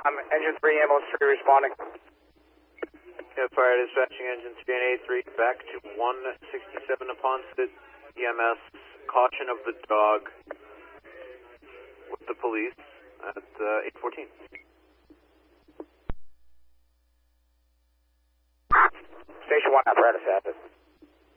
Engine 3, ambulance 3 responding. Yeah, fire dispatching engine 3 and A3 back to 167 upon sit. EMS, caution of the dog with the police at 814. Station 1 apparatus active.